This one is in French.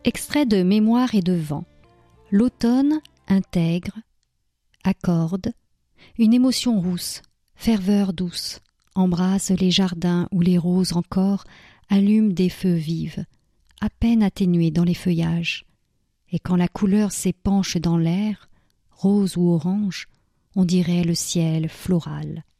Extrait de Mémoire et de vent. L'automne intègre, accorde, une émotion rousse, ferveur douce, embrasse les jardins où les roses encore allument des feux vives, à peine atténués dans les feuillages. Et quand la couleur s'épanche dans l'air, rose ou orange, on dirait le ciel floral.